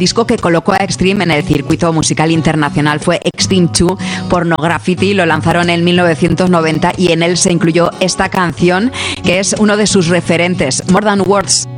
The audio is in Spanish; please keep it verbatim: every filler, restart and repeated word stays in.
disco que colocó a Extreme en el circuito musical internacional fue Extreme dos Pornography. Lo lanzaron en mil novecientos noventa y en él se incluyó esta canción que es uno de sus referentes, More Than Words.